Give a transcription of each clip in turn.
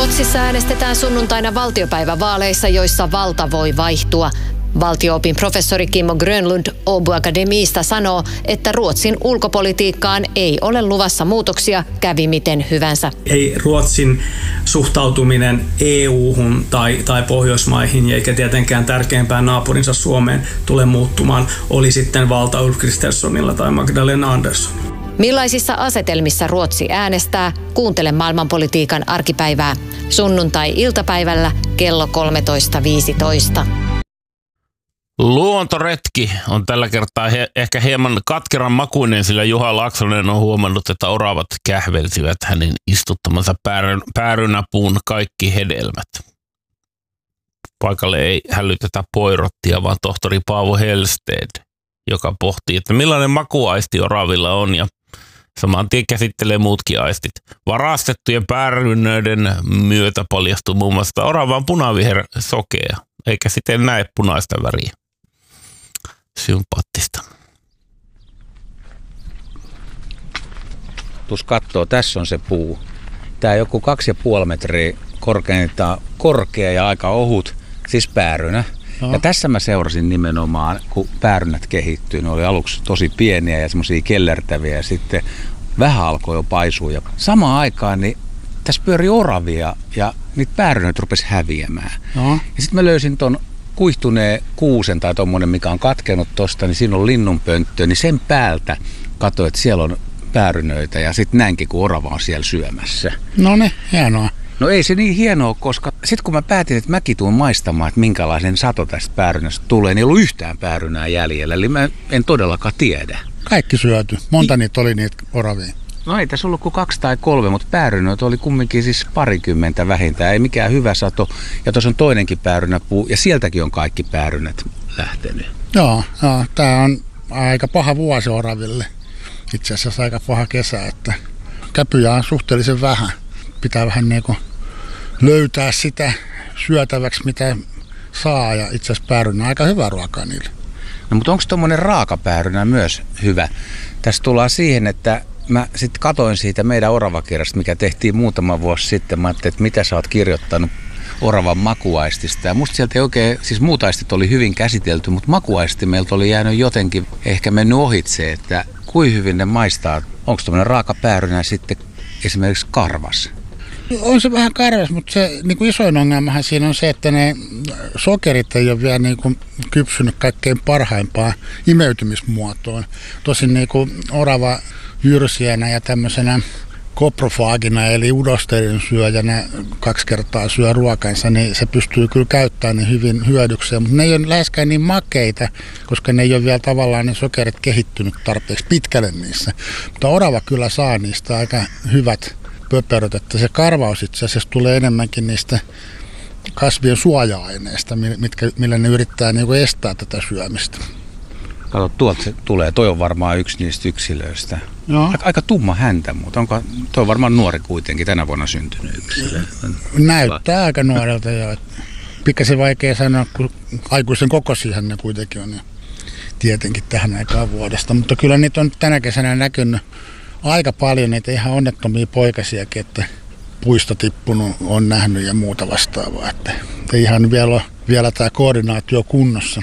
Ruotsissa äänestetään sunnuntaina valtiopäivävaaleissa, joissa valta voi vaihtua. Valtio-opin professori Kimmo Grönlund Åbo Akademista sanoo, että Ruotsin ulkopolitiikkaan ei ole luvassa muutoksia, kävi miten hyvänsä. Ei Ruotsin suhtautuminen EU-hun tai Pohjoismaihin, eikä tietenkään tärkeimpään naapurinsa Suomeen tule muuttumaan, oli sitten valta Ulf Kristerssonilla tai Magdalena Anderssonilla. Millaisissa asetelmissa Ruotsi äänestää? Kuuntele maailmanpolitiikan arkipäivää sunnuntai-iltapäivällä kello 13.15. Luontoretki on tällä kertaa ehkä hieman katkeran makuinen, sillä Juha Laaksonen on huomannut, että oravat kähvelsivät hänen istuttamansa päärynäpuun kaikki hedelmät. Paikalle ei hälytetä poirottia, vaan tohtori Paavo Helsted, joka pohtii, että millainen makuaisti oravilla on ja saman tien käsittelee muutkin aistit. Varastettujen päärynöiden myötä paljastuu muun muassa oravan punaviher sokea, eikä siten näe punaista väriä. Sympaattista. Tuossa katsoo, tässä on se puu. Tää joku 2,5 metriä korkeintaan korkea ja aika ohut, siis päärynä. No. Ja tässä mä seurasin nimenomaan, kun päärynät kehittyy. Ne oli aluksi tosi pieniä ja semmosia kellertäviä ja sitten vähän alkoi jo paisua. Ja samaan aikaan niin tässä pyöri oravia ja niitä päärynöitä rupesi häviämään. No. Ja sitten mä löysin ton kuihtuneen kuusen tai tommonen, mikä on katkenut tosta, niin siinä on linnunpönttö, niin sen päältä katsoin, että siellä on päärynöitä ja sitten näinkin, kun orava on siellä syömässä. No niin, hienoa. No ei se niin hienoa, koska sitten kun mä päätin, että mäkin tuun maistamaan, että minkälaisen sato tästä päärynästä tulee, niin ei ollut yhtään päärynää jäljellä, eli mä en todellakaan tiedä. Kaikki syöty. Monta niitä oli niitä oravia? No ei tässä ollut kuin 2 tai 3, mutta päärynöitä oli kumminkin siis 20 vähintään. Ei mikään hyvä sato. Ja tuossa on toinenkin päärynäpuu ja sieltäkin on kaikki päärynät lähtenyt. Joo, tää on aika paha vuosi oraville. Itse asiassa aika paha kesä, että käpyjä on suhteellisen vähän. Pitää vähän niinku löytää sitä syötäväksi, mitä saa, ja itse asiassa päärynä on aika hyvä ruokaa niille. No mutta onko tuommoinen raakapäärynä myös hyvä? Tässä tullaan siihen, että mä sitten katoin siitä meidän oravakirjasta, mikä tehtiin muutama vuosi sitten. Mä ajattelin, että mitä sä oot kirjoittanut oravan makuaistista. Ja musta sieltä ei oikein, siis muut aistit oli hyvin käsitelty, mutta makuaisti meiltä oli jäänyt jotenkin ehkä mennyt ohitse, että kuinka hyvin ne maistaa. Onko tuommoinen raakapäärynä sitten esimerkiksi karvas? On se vähän karvas, mutta se niin kuin isoin ongelmahan siinä on se, että ne sokerit ei ole vielä niin kuin kypsynyt kaikkein parhaimpaan imeytymismuotoon. Tosin niin kuin orava jyrsijänä ja tämmöisenä koprofaagina eli udosteiden syöjänä 2 kertaa syö ruokansa, niin se pystyy kyllä käyttämään ne hyvin hyödykseen, mutta ne ei ole läheskään niin makeita, koska ne ei ole vielä tavallaan ne sokerit kehittynyt tarpeeksi pitkälle niissä. Mutta orava kyllä saa niistä aika hyvät pöperöt, että se karvaus itse asiassa tulee enemmänkin niistä kasvien suoja-aineista, millä ne yrittää niin kuin estää tätä syömistä. Kato, tuolta se tulee. Toi on varmaan yksi niistä yksilöistä. Aika tumma häntä, mutta toi on varmaan nuori kuitenkin, tänä vuonna syntynyt yksilö. Näyttää aika nuorelta jo. Pikkasen vaikea sanoa, kun aikuisen kokoisihan ne kuitenkin on tietenkin tähän aikaan vuodesta. Mutta kyllä niitä on tänä kesänä näkynyt aika paljon, niitä ihan onnettomia poikasiakin, että puista tippunut on nähnyt ja muuta vastaavaa. Että ihan vielä tämä koordinaatio kunnossa.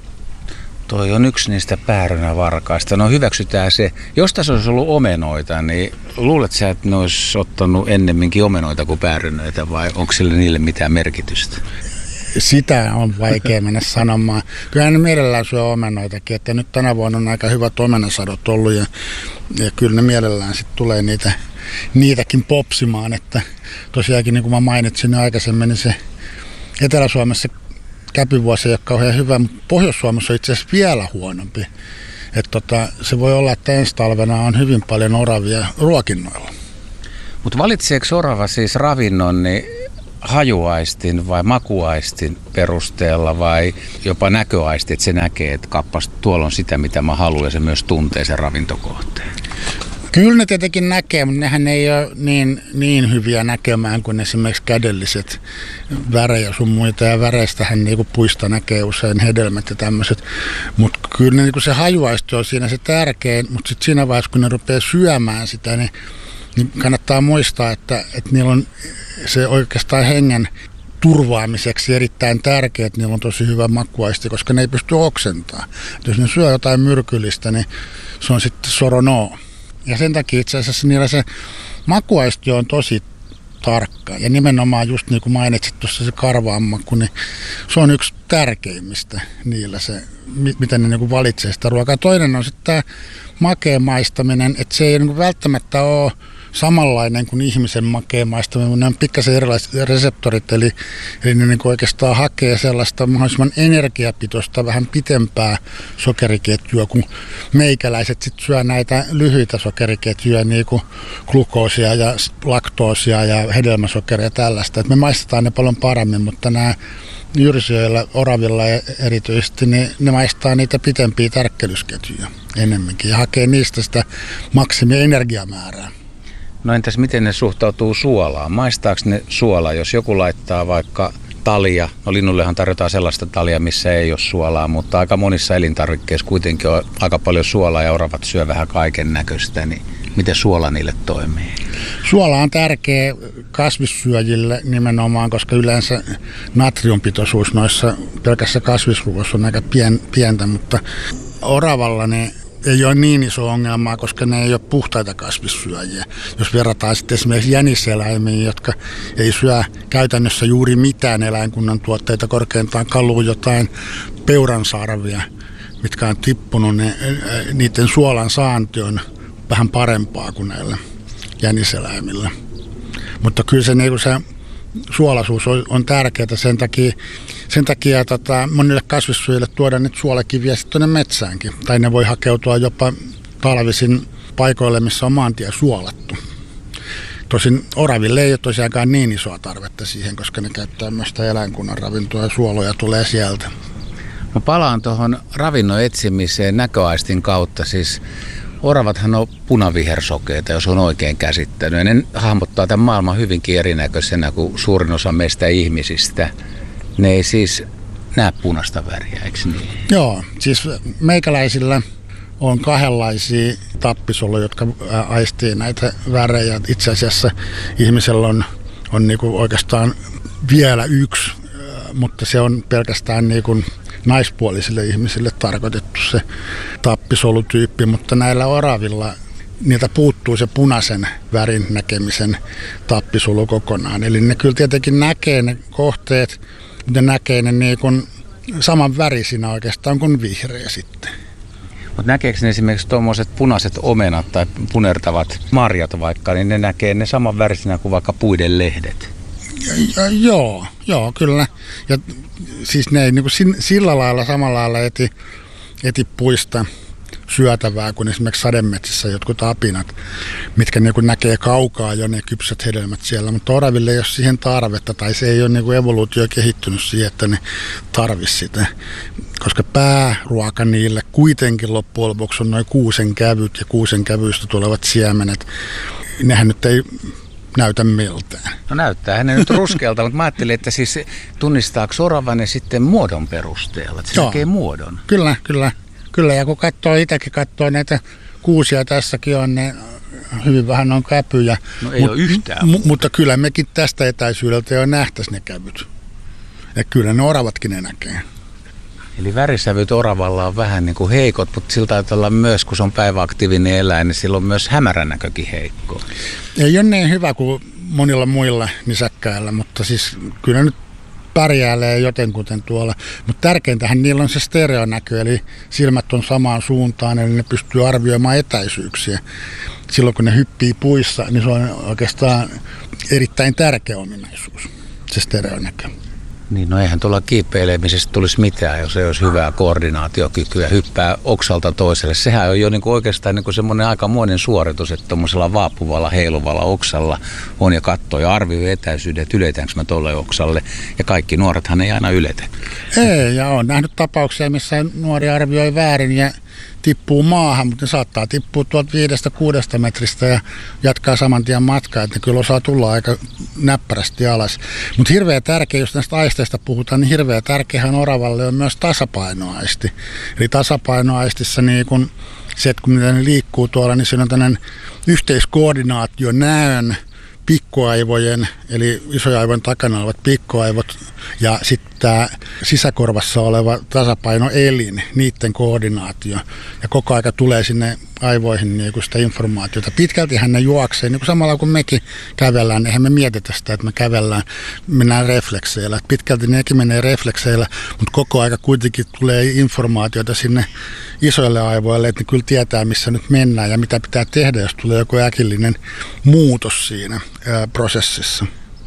Toi on yksi niistä päärynävarkaista. No hyväksytään se. Jos tässä olisi ollut omenoita, niin luulet sä, että ne olisi ottanut ennemminkin omenoita kuin päärynöitä vai onko sille niille mitään merkitystä? Sitä on vaikea mennä sanomaan. Kyllähän ne mielellään syö omenoitakin, että nyt tänä vuonna on aika hyvät omenasadot ollut ja kyllä ne mielellään sitten tulee niitäkin popsimaan. Että tosiaankin niin kuin mä mainitsin aikaisemmin, niin se Etelä-Suomessa käpyvuosi ei ole kauhean hyvä, mutta Pohjois-Suomessa on itse asiassa vielä huonompi. Että se voi olla, että ensi talvena on hyvin paljon oravia ruokinnoilla. Mutta valitseeko orava siis ravinnon niin hajuaistin vai makuaistin perusteella vai jopa näköaisti, että se näkee, että kappas tuolla on sitä, mitä mä haluan ja se myös tuntee sen ravintokohteen? Kyllä ne tietenkin näkee, mutta nehän ei ole niin hyviä näkemään kuin esimerkiksi kädelliset värejä sun muita. Ja väreistähän niin puista näkee usein hedelmät ja tämmöiset. Mutta kyllä niin se hajuaisti on siinä se tärkein, mutta sitten siinä vaiheessa kun ne rupeaa syömään sitä, niin niin kannattaa muistaa, että niillä on se oikeastaan hengen turvaamiseksi erittäin tärkeää, että niillä on tosi hyvä makuaisti, koska ne ei pysty oksentamaan. Jos ne syö jotain myrkyllistä, niin se on sitten soronoo. Ja sen takia itse asiassa niillä se makuaisti on tosi tarkka. Ja nimenomaan just niin kuin mainitsit tuossa se karvaan maku, niin se on yksi tärkeimmistä niillä se, miten ne niin kuin valitsee sitä ruokaa. Toinen on sitten tämä makeen maistaminen, että se ei niin kuin välttämättä ole samanlainen kuin ihmisen makeen maistaminen. Ne on pikkasen erilaiset reseptorit, eli ne niin kuin oikeastaan hakee sellaista mahdollisimman energiapitoista, vähän pitempää sokeriketjua, kun meikäläiset sitten syö näitä lyhyitä sokeriketjuja, niin kuin glukoosia ja laktoosia ja hedelmäsokeria ja tällaista. Et me maistetaan ne paljon paremmin, mutta nämä jyrsijöillä, oravilla erityisesti, niin ne maistaa niitä pitempiä tärkkelysketjuja enemmänkin ja hakee niistä sitä maksimienergiamäärää. No entäs miten ne suhtautuu suolaan? Maistaako ne suolaa, jos joku laittaa vaikka talia? No linnullehan tarjotaan sellaista talia, missä ei ole suolaa, mutta aika monissa elintarvikkeissa kuitenkin on aika paljon suolaa ja oravat syö vähän kaiken näköistä, niin miten suola niille toimii? Suola on tärkeä kasvissyöjille nimenomaan, koska yleensä natriumpitoisuus noissa pelkässä kasvisruoassa on aika pientä, mutta oravalla ne ei ole niin iso ongelmaa, koska ne ei ole puhtaita kasvissyöjiä. Jos verrataan sitten esimerkiksi jäniseläimiin, jotka ei syö käytännössä juuri mitään eläinkunnan tuotteita, korkeintaan kaluu jotain peuransarvia, mitkä on tippunut, niiden suolan saanti on vähän parempaa kuin näillä jäniseläimillä. Mutta kyllä se suolaisuus on tärkeää, sen takia monille kasvissyöjille tuodaan nyt suolakiviä sitten tuonne metsäänkin. Tai ne voi hakeutua jopa talvisin paikoille, missä on maantie suolattu. Tosin oraville ei ole tosiaankaan niin isoa tarvetta siihen, koska ne käyttää myös sitä eläinkunnan ravintoa ja suoloja tulee sieltä. Mä palaan tuohon ravinnon etsimiseen näköaistin kautta. Siis oravathan on punavihersokeita, jos on oikein käsittänyt. Ja ne hahmottaa tämän maailman hyvinkin erinäköisenä kuin suurin osa meistä ihmisistä. Ne ei siis näe punaista väriä, eikö niin? Joo, siis meikäläisillä on kahdenlaisia tappisoluja, jotka aistii näitä värejä. Itse asiassa ihmisellä on niinku oikeastaan vielä yksi, mutta se on pelkästään niinku naispuolisille ihmisille tarkoitettu se tappisolutyyppi, mutta näillä oravilla niiltä puuttuu se punaisen värin näkemisen tappisolu kokonaan. Eli ne kyllä tietenkin näkee ne kohteet, mutta näkee ne niin kuin saman värisinä oikeastaan kuin vihreä sitten. Mutta näkeekö ne esimerkiksi tuommoiset punaiset omenat tai punertavat marjat vaikka, niin ne näkee ne saman värisinä kuin vaikka puiden lehdet? Joo, kyllä. Ja siis ne ei niin kuin sillä lailla samalla lailla eti puista syötävää kuin esimerkiksi sademetsissä jotkut apinat, mitkä niin kuin näkee kaukaa jo ne kypsät hedelmät siellä, mutta oraville ei ole siihen tarvetta tai se ei ole niin kuin evoluutio kehittynyt siihen, että ne tarvitsisi sitä, koska pääruoka niille kuitenkin loppujen lopuksi on noin kuusen kävyt ja kuusen kävyistä tulevat siemenet. Nehän nyt ei näytä miltään. No näyttää ne nyt ruskealta, mutta mä ajattelin, että siis tunnistaako orava ne sitten muodon perusteella, että se näkee muodon? Kyllä, ja kun itsekin katsoo näitä kuusia, tässäkin on ne hyvin vähän on käpyjä. No ei ole yhtään. Mutta kyllä mekin tästä etäisyydeltä jo nähtäisi ne kävyt. Ja kyllä ne oravatkin ne näkee. Eli värisävyt oravalla on vähän niin kuin heikot, mutta sillä taitaa olla myös, kun se on päiväaktiivinen eläin, niin sillä on myös hämärän näkökin heikko. Ei ole niin hyvä kuin monilla muilla nisäkkäillä, mutta siis kyllä nyt pärjäälee jotenkuten tuolla. Mutta tärkeintähän niillä on se stereonäkö, eli silmät on samaan suuntaan, eli ne pystyy arvioimaan etäisyyksiä. Silloin kun ne hyppii puissa, niin se on oikeastaan erittäin tärkeä ominaisuus, se stereonäkö. Niin, no eihän tuolla kiipeilemisestä tulisi mitään, jos ei olisi hyvää koordinaatiokykyä, hyppää oksalta toiselle. Sehän on jo niin kuin oikeastaan niin kuin semmoinen aikamoinen suoritus, että tuommoisella vaapuvalla, heiluvalla oksalla on ja katsoo ja arvioi etäisyyden, että yletäänkö mä tuolle oksalle. Ja kaikki nuorethan ei aina yletä. Ei, ja olen nähnyt tapauksia, missä nuori arvioi väärin ja tippuu maahan, mutta ne saattaa tippua tuolta 5-6 metristä ja jatkaa saman tien matkaa, että ne kyllä osaa tulla aika näppärästi alas. Mutta hirveä tärkeä, jos näistä aisteista puhutaan, niin hirveä tärkeähän oravalle on myös tasapainoaisti. Eli tasapainoaistissa niin kun se, että kun ne liikkuu tuolla, niin siinä on tämmöinen yhteiskoordinaatio näön, pikkuaivojen, eli isoaivojen takana olevat pikkuaivot ja sitten tämä sisäkorvassa oleva tasapainoelin, niiden koordinaatio. Ja koko aika tulee sinne aivoihin niin sitä informaatiota. Pitkältihän ne juoksee, niin kuin samalla kun mekin kävellään, eihän me mietitä sitä, että me kävellään, mennään reflekseillä. Pitkälti nekin menee reflekseillä, mutta koko aika kuitenkin tulee informaatiota sinne isoille aivoille, että ne kyllä tietää, missä nyt mennään ja mitä pitää tehdä, jos tulee joku äkillinen muutos siinä prosessissa.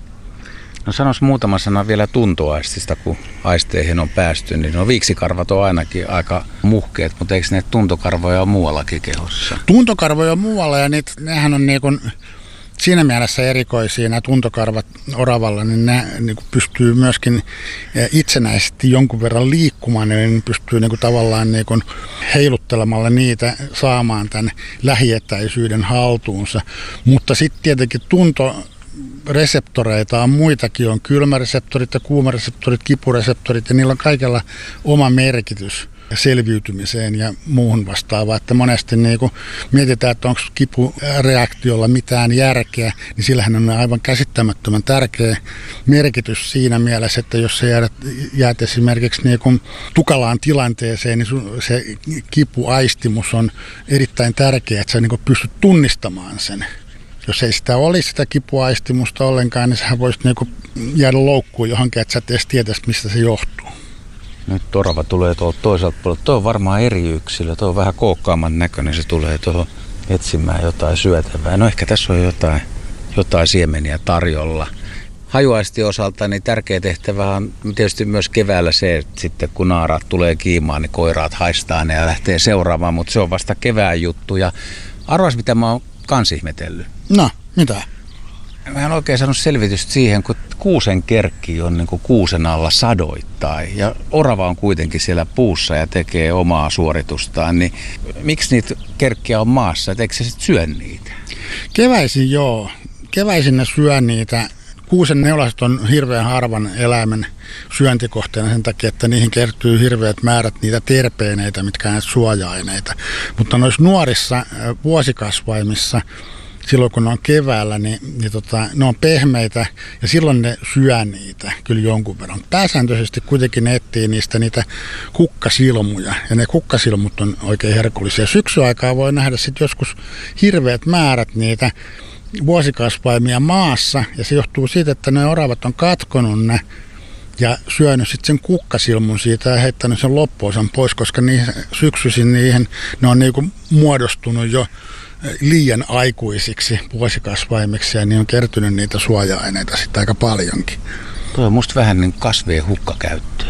No sanois muutama sana vielä tuntoaistista, kun aisteihin on päästy, niin no viiksikarvat on ainakin aika muhkeet, mutta eikö ne tuntokarvoja ole muuallakin kehossa? Tuntokarvoja on muualla ja nehän on niin kuin siinä mielessä erikoisia, nämä tuntokarvat oravalla, niin ne niin kuin pystyy myöskin itsenäisesti jonkun verran liikkumaan, niin ne pystyy niin kuin tavallaan niin kuin heiluttelemalla niitä saamaan tämän lähietäisyyden haltuunsa, mutta sitten tietenkin reseptoreita on muitakin, on kylmäreseptorit ja kuumareseptorit, kipureseptorit ja niillä on kaikella oma merkitys selviytymiseen ja muuhun vastaavaan. Että monesti niin kun mietitään, että onko kipureaktiolla mitään järkeä, niin sillähän on aivan käsittämättömän tärkeä merkitys siinä mielessä, että jos sä jäät esimerkiksi niin kun tukalaan tilanteeseen, niin se kipuaistimus on erittäin tärkeä, että sä niin kun pystyt tunnistamaan sen. Jos ei sitä olisi sitä kipuaistimusta ollenkaan, niin sähän voisit niinku jäädä loukkuun johonkin, että sä et edes tietäisi, mistä se johtuu. Nyt orava tulee tuolta toiselta puolelta. Tuo on varmaan eri yksilö. Tuo on vähän kookkaamman näköinen. Se tulee tuohon etsimään jotain syötävää. No ehkä tässä on jotain siemeniä tarjolla. Hajuaistin osalta niin tärkeä tehtävä on tietysti myös keväällä se, että sitten kun naaraat tulee kiimaan, niin koiraat haistaa ne ja lähtee seuraamaan. Mutta se on vasta kevään juttu. Ja arvas, mitä mä oon kans ihmetellyt. No, mitä? Mä en oikein saanut selvitystä siihen, kun kuusen kerkki on niin kuin kuusen alla sadoittain ja orava on kuitenkin siellä puussa ja tekee omaa suoritustaan, niin miksi niitä kerkkiä on maassa, et eikö se sitten syö niitä? Keväisin joo. Keväisin ne syö niitä. Kuusen neulaset on hirveän harvan eläimen syöntikohteena sen takia, että niihin kertyy hirveät määrät niitä terpeeneitä, mitkä ovat suoja-aineita. Mutta noissa nuorissa vuosikasvaimissa, silloin kun ne on keväällä, niin ne on pehmeitä ja silloin ne syö niitä kyllä jonkun verran. Pääsääntöisesti kuitenkin ne etsii niitä kukkasilmuja ja ne kukkasilmut on oikein herkullisia. Syksyaikaa voi nähdä sitten joskus hirveät määrät niitä vuosikasvaimia maassa ja se johtuu siitä, että ne oravat on katkonut ne ja syönyt sitten sen kukkasilmun siitä ja heittänyt sen loppuosan pois, koska syksyisin ne on niinku muodostunut jo liian aikuisiksi vuosikasvaimiksi ja niin on kertynyt niitä suoja-aineita sitten aika paljonkin. Tuo on musta vähän niin kasvien hukkakäyttöä.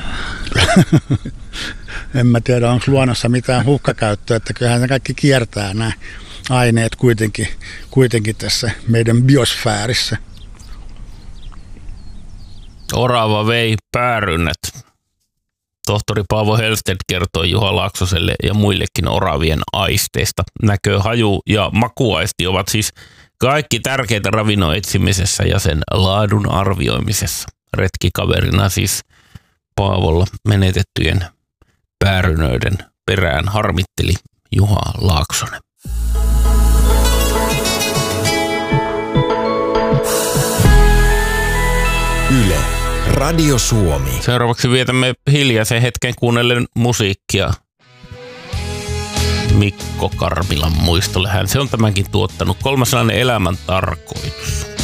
En mä tiedä, onko luonnossa mitään hukkakäyttöä, että kyllähän ne kaikki kiertää nämä aineet kuitenkin tässä meidän biosfäärissä. Orava vei päärynnät. Tohtori Paavo Helsted kertoi Juha Laaksoselle ja muillekin oravien aisteista. Näkö, haju ja makuaisti ovat siis kaikki tärkeitä ravinnon etsimisessä ja sen laadun arvioimisessa. Retkikaverina siis Paavolla menetettyjen päärynöiden perään harmitteli Juha Laaksonen. Yle, Radio Suomi. Seuraavaksi vietämme hiljaisen hetken kuunnellen musiikkia Mikko Karvilan muistolle. Hän se on tämänkin tuottanut. 300 elämän tarkoitus.